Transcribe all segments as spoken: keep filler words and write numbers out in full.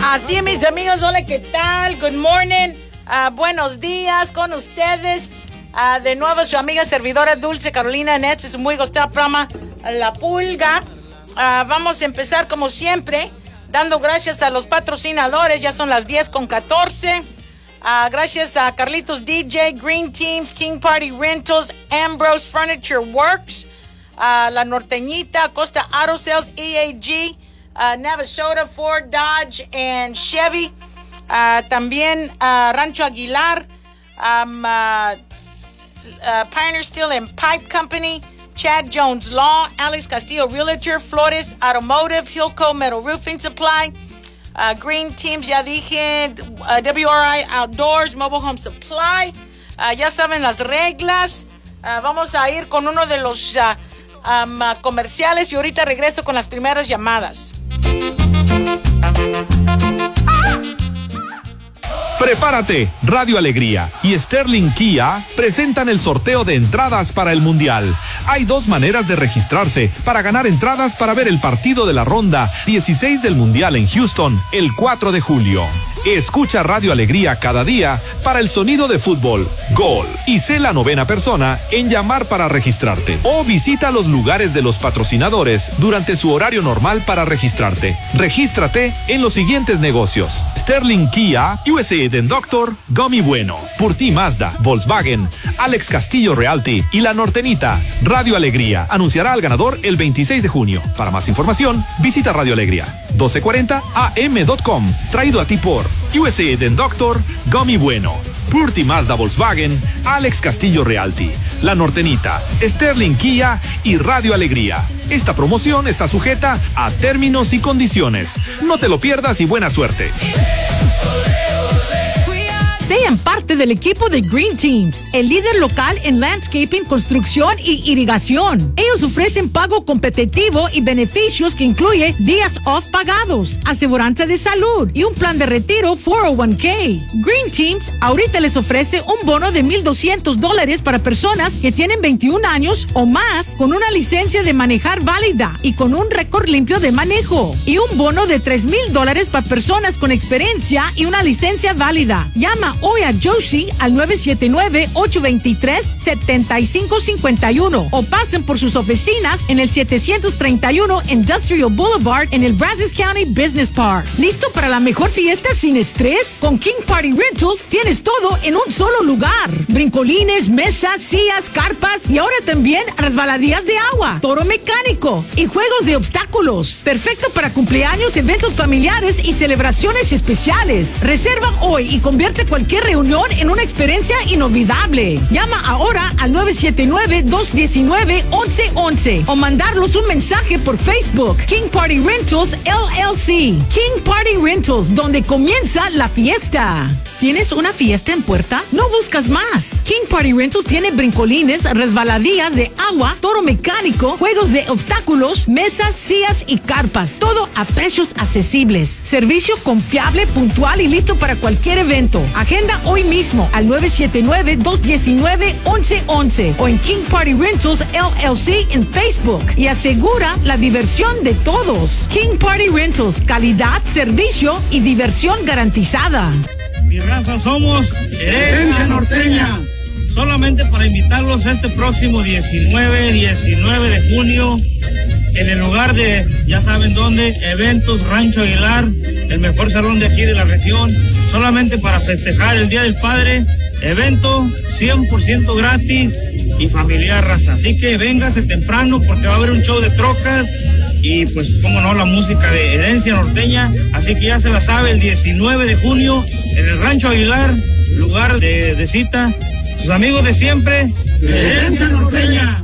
Así, mis amigos, hola, ¿qué tal? Good morning. Uh, buenos días con ustedes. Uh, de nuevo, su amiga servidora Dulce Carolina en este su muy gustado programa La Pulga. Uh, vamos a empezar como siempre, dando gracias a los patrocinadores. Ya son las diez con catorce. Uh, gracias a Carlitos D J, Green Teams, King Party Rentals, Ambrose Furniture Works, uh, La Norteñita, Costa Auto Sales, E A G, uh, Navasota, Ford, Dodge, and Chevy. Uh, también uh, Rancho Aguilar, um, uh, uh, Pioneer Steel and Pipe Company, Chad Jones Law, Alex Castillo Realtor, Flores Automotive, Hilco Metal Roofing Supply, uh, Green Teams, ya dije, uh, W R I Outdoors, Mobile Home Supply. Uh, ya saben las reglas. Uh, vamos a ir con uno de los uh, um, uh, comerciales y ahorita regreso con las primeras llamadas. Prepárate, Radio Alegría y Sterling Kia presentan el sorteo de entradas para el Mundial. Hay dos maneras de registrarse para ganar entradas para ver el partido de la ronda dieciséis del Mundial en Houston el cuatro de julio. Escucha Radio Alegría cada día para el sonido de fútbol, gol y sé la novena persona en llamar para registrarte. O visita los lugares de los patrocinadores durante su horario normal para registrarte. Regístrate en los siguientes negocios: Sterling Kia, U S A Den Doctor, Gummy Bueno, Purti Mazda, Volkswagen, Alex Castillo Realty y La Nortenita. Radio Alegría anunciará al ganador el veintiséis de junio. Para más información, visita Radio Alegría doce cuarenta a m punto com. Traído a ti por U S A Den Doctor, Gummy Bueno, Purti Mazda Volkswagen, Alex Castillo Realty, La Nortenita, Sterling Kia y Radio Alegría. Esta promoción está sujeta a términos y condiciones. No te lo pierdas y buena suerte. Sean parte del equipo de Green Teams, el líder local en landscaping, construcción y irrigación. Ellos ofrecen pago competitivo y beneficios que incluye días off pagados, aseguranza de salud y un plan de retiro cuatro oh uno k. Green Teams ahorita les ofrece un bono de mil doscientos dólares para personas que tienen veintiún años o más con una licencia de manejar válida y con un récord limpio de manejo. Y un bono de tres mil dólares para personas con experiencia y una licencia válida. Llama hoy a Joshi al nueve siete nueve, ocho dos tres, siete cinco cinco uno o pasen por sus oficinas en el setecientos treinta y uno Industrial Boulevard en el Brazos County Business Park. ¿Listo para la mejor fiesta sin estrés? Con King Party Rentals tienes todo en un solo lugar. Brincolines, mesas, sillas, carpas y ahora también resbaladillas de agua, toro mecánico y juegos de obstáculos. Perfecto para cumpleaños, eventos familiares y celebraciones especiales. Reserva hoy y convierte cualquier reunión en una experiencia inolvidable. Llama ahora al nueve siete nueve, dos uno nueve, once once o mandarlos un mensaje por Facebook. King Party Rentals L L C. King Party Rentals, donde comienza la fiesta. ¿Tienes una fiesta en puerta? No buscas más. King Party Rentals tiene brincolines, resbaladillas de agua, toro mecánico, juegos de obstáculos, mesas, sillas y carpas. Todo a precios accesibles. Servicio confiable, puntual y listo para cualquier evento. Agenda hoy mismo al nueve siete nueve, dos uno nueve, once once o en King Party Rentals L L C en Facebook y asegura la diversión de todos. King Party Rentals, calidad, servicio y diversión garantizada. Mi raza somos Herencia Norteña. Solamente para invitarlos este próximo diecinueve, diecinueve de junio en el lugar de, ya saben dónde, Eventos Rancho Aguilar, el mejor salón de aquí de la región, solamente para festejar el Día del Padre. Evento cien por ciento gratis y familiar, raza. Así que véngase temprano porque va a haber un show de trocas y pues cómo no, la música de Herencia Norteña. Así que ya se la sabe, el diecinueve de junio en el Rancho Aguilar, lugar de, de cita. Sus amigos de siempre, Herencia Norteña.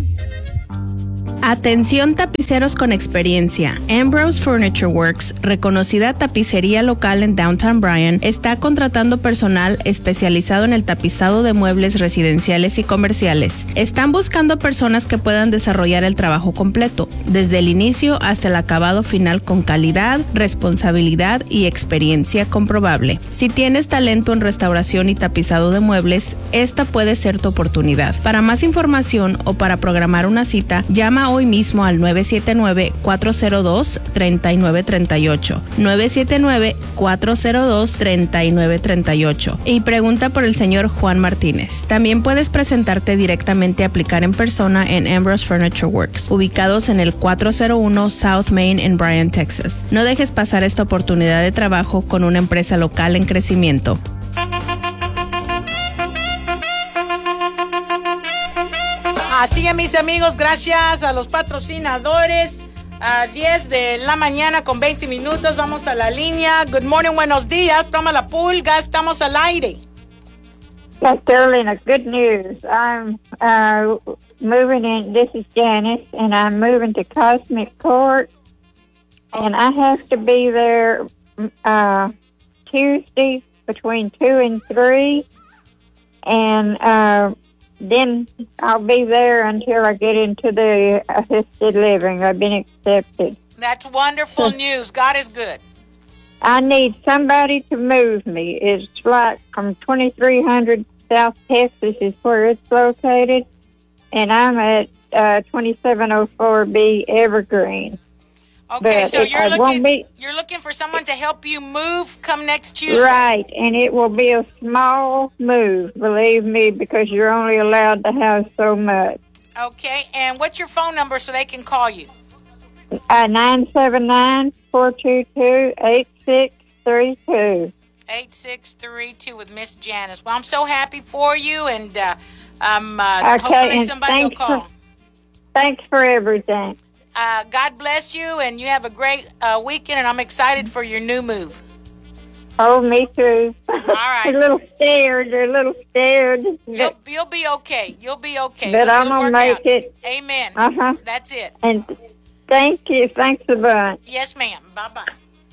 Atención tapiceros con experiencia. Ambrose Furniture Works, reconocida tapicería local en Downtown Bryan, está contratando personal especializado en el tapizado de muebles residenciales y comerciales. Están buscando personas que puedan desarrollar el trabajo completo, desde el inicio hasta el acabado final con calidad, responsabilidad y experiencia comprobable. Si tienes talento en restauración y tapizado de muebles, esta puede ser tu oportunidad. Para más información o para programar una cita, llama hoy mismo al nueve siete nueve, cuatro cero dos, tres nueve tres ocho. nueve siete nueve, cuatro cero dos, tres nueve tres ocho. Y pregunta por el señor Juan Martínez. También puedes presentarte directamente a aplicar en persona en Ambrose Furniture Works, ubicados en el cuatrocientos uno South Main en Bryan, Texas. No dejes pasar esta oportunidad de trabajo con una empresa local en crecimiento. Así es, mis amigos, gracias a los patrocinadores. A diez de la mañana con veinte minutos, vamos a la línea. Good morning, buenos días. Toma la pulga, estamos al aire. Yes, Carolina, good news. I'm uh, moving in, this is Janice, and I'm moving to Cosmic Court, oh. and I have to be there uh, Tuesday between two and three, and uh, then I'll be there until I get into the assisted living. I've been accepted. That's wonderful so, news. God is good. I need somebody to move me. It's like from twenty-three hundred South Texas is where it's located, and I'm at uh, twenty-seven oh four B Evergreen. Okay, but so you're I looking be, you're looking for someone to help you move come next Tuesday. Right, and it will be a small move, believe me, because you're only allowed to have so much. Okay, and what's your phone number so they can call you? Uh, nine seven nine, four two two, eight six three two. eight six three two with Miss Janice. Well, I'm so happy for you, and uh, um, uh, okay, hopefully and somebody will call. For, thanks for everything. Uh, God bless you, and you have a great uh, weekend, and I'm excited for your new move. Oh, me too. All right. They're a little scared. They're a little scared. You'll, you'll be okay. You'll be okay. But It'll I'm going to make out. it. Amen. Uh-huh. That's it. And thank you. Thanks a bunch. Yes, ma'am. Bye-bye.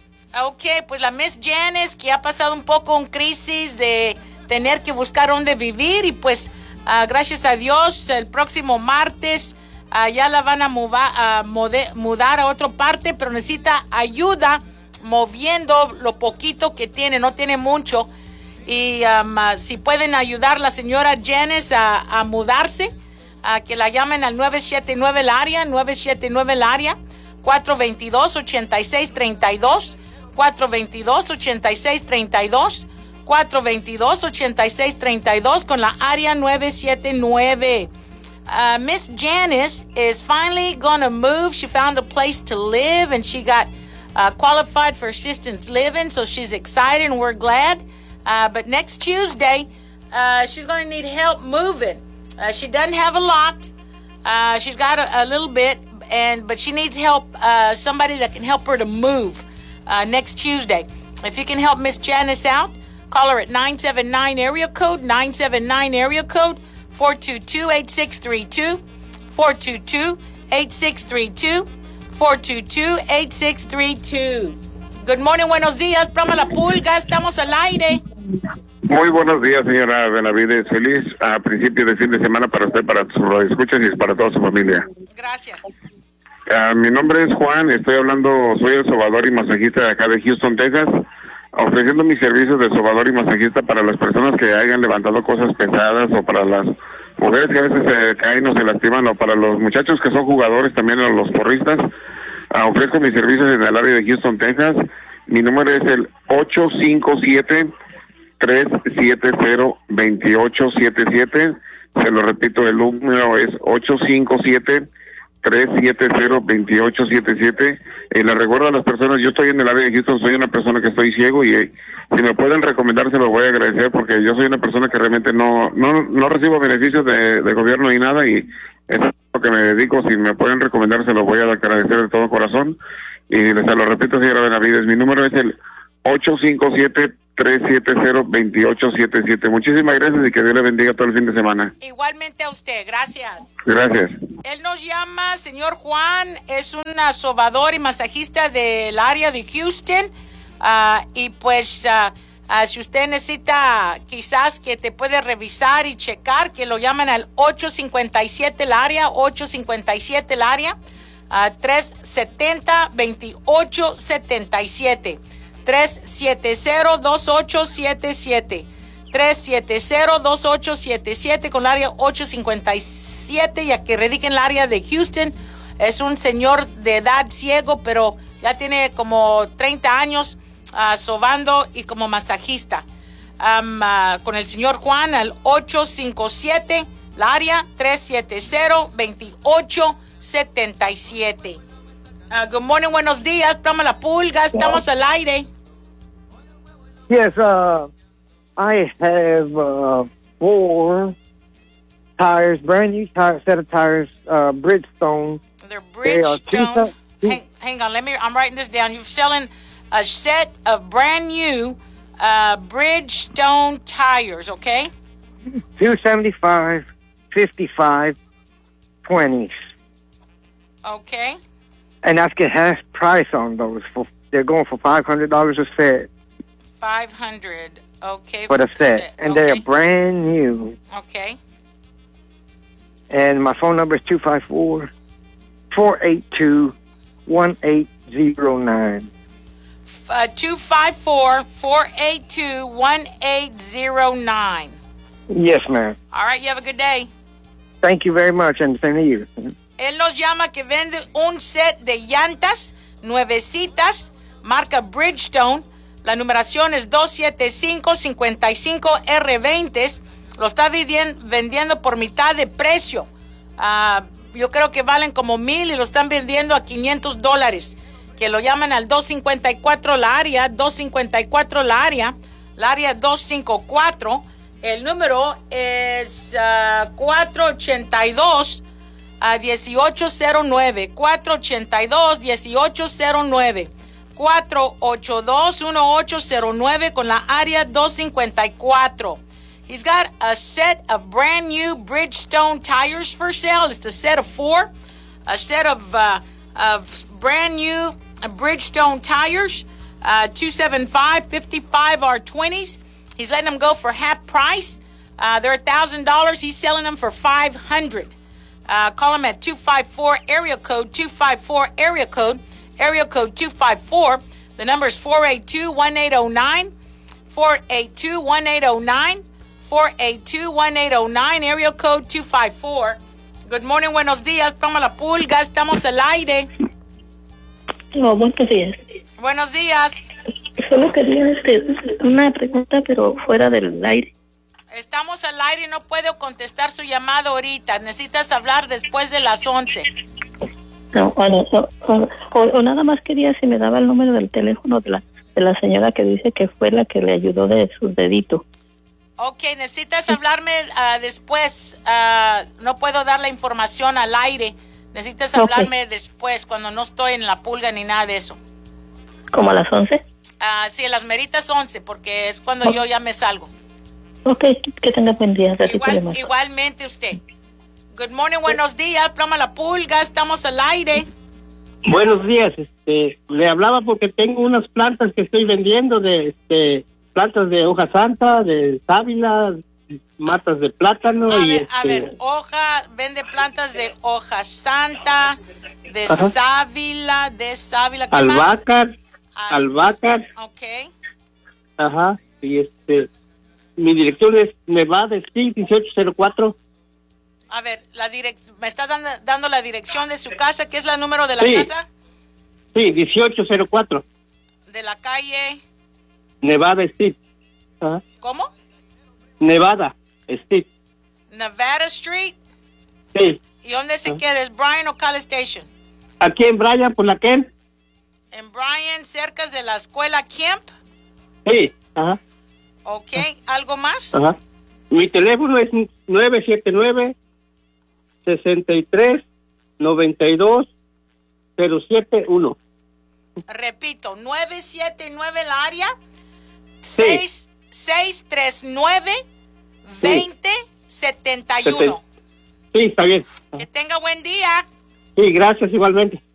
Ok, pues la Miss Janice, que ha pasado un poco un crisis de tener que buscar dónde vivir, y pues uh, gracias a Dios el próximo martes uh, ya la van a muva, uh, mode, mudar a otra parte, pero necesita ayuda moviendo lo poquito que tiene, no tiene mucho, y um, uh, si pueden ayudar a la señora Janice a, a mudarse, uh, que la llamen al nueve siete nueve el área, nueve siete nueve el área, cuatro dos dos, ocho seis tres dos, cuatro dos dos, ocho seis tres dos, cuatro dos dos, ocho seis tres dos con la área nueve siete nueve. Uh, Miss Janice is finally gonna move. She found a place to live, and she got uh, qualified for assistance living, so she's excited, and we're glad. Uh, but next Tuesday, uh, she's gonna need help moving. Uh, she doesn't have a lot. Uh, she's got a, a little bit, and but she needs help, uh, somebody that can help her to move. Uh, next Tuesday. If you can help Miss Janice out, call her at nine seven nine area code, nine seven nine area code, four two two, eight six three two, four two two, eight six three two, four two two, eight six three two. Good morning, buenos días, Prama La Pulga, estamos al aire. Muy buenos días, señora Benavides. Feliz a principio de fin de semana para usted, para sus escuchas y para toda su familia. Gracias. Uh, mi nombre es Juan, estoy hablando, soy el sobador y masajista de acá de Houston, Texas, ofreciendo mis servicios de sobador y masajista para las personas que hayan levantado cosas pesadas, o para las mujeres que a veces se caen o se lastiman, o para los muchachos que son jugadores también, o los porristas. Uh, ofrezco mis servicios en el área de Houston, Texas. Mi número es el ocho cinco siete, tres siete cero, dos ocho siete siete. Se lo repito, el número es ocho cinco siete, tres siete cero, dos ocho siete siete. Eh, le recuerdo a las personas, yo estoy en el área de Houston, soy una persona que estoy ciego, y eh, si me pueden recomendar se lo voy a agradecer, porque yo soy una persona que realmente no no no recibo beneficios de, de gobierno ni nada, y eso es lo que me dedico. Si me pueden recomendar se lo voy a agradecer de todo corazón. Y les se lo repito, señora Benavides, mi número es el ocho cinco siete, tres siete cero, dos ocho siete siete. Muchísimas gracias, y que Dios le bendiga todo el fin de semana. Igualmente a usted, gracias. Gracias. Él nos llama, señor Juan, es un sobador y masajista del área de Houston, uh, y pues uh, uh, si usted necesita quizás que te puede revisar y checar, que lo llaman al ocho cinco siete el área, ocho cinco siete el área, uh, tres siete cero, dos ocho siete siete. tres siete cero, dos ocho siete siete. tres siete cero, dos ocho siete siete con el área ocho cinco siete, ya que radica en el área de Houston. Es un señor de edad ciego, pero ya tiene como treinta años uh, sobando y como masajista. Um, uh, con el señor Juan al ocho cinco siete, la área tres siete cero, dos ocho siete siete. Uh, good morning, buenos días, programa La Pulga, estamos al aire. Yes, uh, I have uh, four tires, brand new tire, set of tires, uh, Bridgestone. They're Bridgestone. They hang, hang on, let me. I'm writing this down. You're selling a set of brand new uh, Bridgestone tires, okay? two seventy-five, fifty-five, twenties. Okay. And that's get half price on those. For they're going for five hundred dollars a set. Five hundred. Okay. For the set, set. and okay. they're brand new. Okay. And my phone number is two five four, four eight two, one eight zero nine. Uh, two five four, four eight two, one eight zero nine. Yes, ma'am. All right, you have a good day. Thank you very much, and same to you. Él nos llama que vende un set de llantas nuevecitas, marca Bridgestone. La numeración es dos siete cinco, cinco cinco R veinte. Lo está vendiendo por mitad de precio. Uh, yo creo que valen como mil y lo están vendiendo a quinientos dólares. Que lo llaman al dos cinco cuatro la área, dos cinco cuatro la área, la área dos cinco cuatro. El número es uh, cuatro ochenta y dos a dieciocho cero nueve, cuatro ochenta y dos, dieciocho cero nueve, cuatro ocho dos, uno ocho cero nueve con la área dos cinco cuatro. He's got a set of brand new Bridgestone tires for sale. It's a set of four, a set of uh, of brand new Bridgestone tires, uh, two seventy-five, fifty-five R twenties. He's letting them go for half price. Uh, they're one thousand dollars. He's selling them for five hundred dollars. Uh, call him at two five four, area code two five four, area code, area code two five four. The number is four eight two, one eight zero nine, four eight two, one eight zero nine, four eight two, one eight zero nine, area code two five four. Good morning, buenos días, toma la pulga, estamos al aire. No, buenos días. Buenos días. Solo quería este, una pregunta, pero fuera del aire. Estamos al aire y no puedo contestar su llamada ahorita. Necesitas hablar después de las once. No, o, no, o, o, o nada más quería si me daba el número del teléfono de la, de la señora que dice que fue la que le ayudó de sus deditos. Ok, necesitas hablarme uh, después. Uh, no puedo dar la información al aire. Necesitas hablarme okay. después, cuando no estoy en la pulga ni nada de eso. ¿Como a las once? Uh, sí, a las meritas once, porque es cuando oh. yo ya me salgo. Ok, que tenga buen día. Igual, igualmente usted. Good morning, buenos días, programa La Pulga, estamos al aire. Buenos días, este, le hablaba porque tengo unas plantas que estoy vendiendo, de este, plantas de hoja santa, de sábila, matas de plátano. A y ver, este... a ver, hoja, vende plantas de hoja santa, de Ajá. sábila, de sábila. ¿Qué albahaca, más? albahaca. Ok. Ajá, y este... Mi dirección es Nevada Street dieciocho cero cuatro. A ver, la direc me está dando, dando la dirección de su casa, ¿qué es el número de la sí. casa? Sí, dieciocho cero cuatro. De la calle... Nevada Street. Ajá. ¿Cómo? Nevada Street. Nevada Street. Sí. ¿Y dónde se Ajá. queda? ¿Es Bryan o Cal Station? Aquí en Bryan, por la Kemp. En Bryan, cerca de la escuela Kemp. Sí, ajá. Ok, ¿algo más? Ajá. Mi teléfono es nueve siete nueve, seis tres, nueve dos, cero siete uno. Repito, nueve siete nueve la área, sí. seis tres nueve, veinte setenta y uno. Sí, está bien. Que tenga buen día. Sí, gracias igualmente.